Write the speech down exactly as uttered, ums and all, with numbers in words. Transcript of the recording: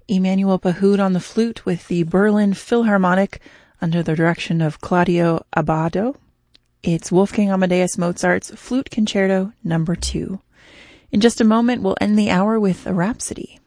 Emanuel Pahud on the flute with the Berlin Philharmonic under the direction of Claudio Abbado. It's Wolfgang Amadeus Mozart's Flute Concerto number two. In just a moment, we'll end the hour with a Rhapsody.